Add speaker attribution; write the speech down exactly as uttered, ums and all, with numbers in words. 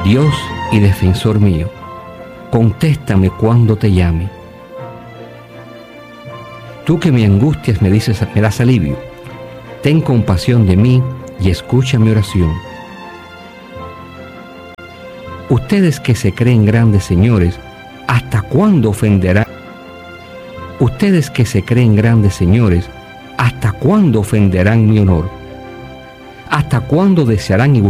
Speaker 1: Dios y defensor mío, contéstame cuando te llame. Tú que me angustias me dices, me das alivio. Ten compasión de mí y escucha mi oración. Ustedes que se creen grandes señores, ¿hasta cuándo ofenderán? Ustedes que se creen grandes señores, ¿hasta cuándo ofenderán mi honor? ¿Hasta cuándo desearán y